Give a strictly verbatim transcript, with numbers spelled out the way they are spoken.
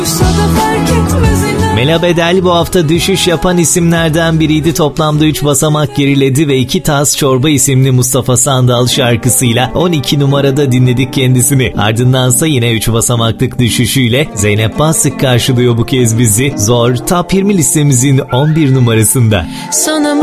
Mela Bedel bu hafta düşüş yapan isimlerden biriydi. Toplamda üç basamak geriledi ve iki tas çorba isimli Mustafa Sandal şarkısıyla on iki numarada dinledik kendisini. Ardındansa yine üç basamaklık düşüşüyle Zeynep Bastık karşılıyor bu kez bizi. Zor Top yirmi listemizin on bir numarasında. Sana